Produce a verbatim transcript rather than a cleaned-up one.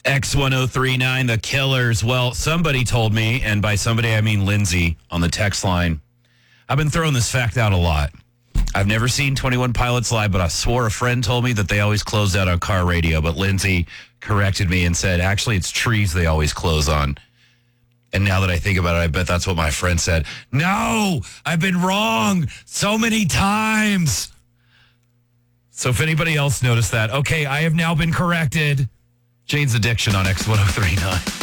X ten thirty-nine, The Killers. Well, somebody told me, and by somebody I mean Lindsay on the text line, I've been throwing this fact out a lot. I've never seen twenty-one Pilots live, but I swore a friend told me that they always closed out on car radio. But Lindsay corrected me and said, actually, it's trees they always close on. And now that I think about it, I bet that's what my friend said. No, I've been wrong so many times. So if anybody else noticed that, okay, I have now been corrected. Jane's Addiction on X ten thirty-nine.